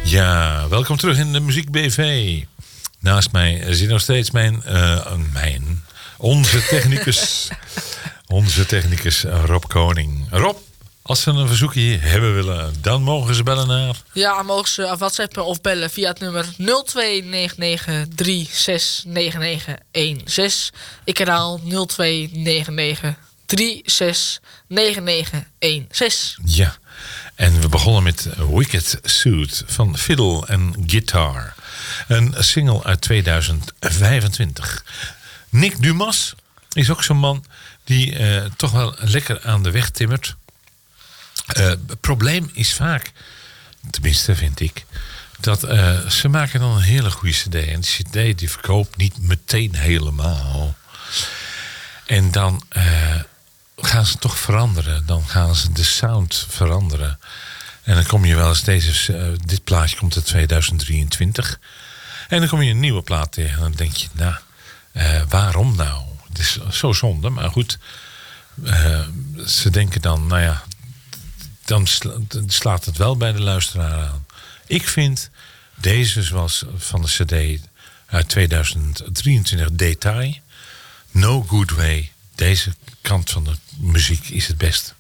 Ja, welkom terug in de Muziek BV. Naast mij zit nog steeds onze technicus Rob Koning. Rob, als ze een verzoekje hebben willen, dan mogen ze bellen naar... Ja, mogen ze whatsappen of bellen via het nummer 0299369916. Ik herhaal 0299369916. Ja, en we begonnen met Wicked Suit van Fiddle and Guitar. Een single uit 2025. Nick Dumas is ook zo'n man die toch wel lekker aan de weg timmert. Het probleem is vaak, tenminste vind ik, dat ze maken dan een hele goede cd. En die cd die verkoopt niet meteen helemaal. En dan gaan ze toch veranderen. Dan gaan ze de sound veranderen. En dan kom je wel eens dit plaatje komt uit 2023. En dan kom je een nieuwe plaat tegen. En dan denk je, waarom nou? Het is zo zonde, maar goed. Ze denken dan, dan slaat het wel bij de luisteraar aan. Ik vind deze, zoals van de cd uit 2023, Detail, No Good Way. Deze kant van de muziek is het best.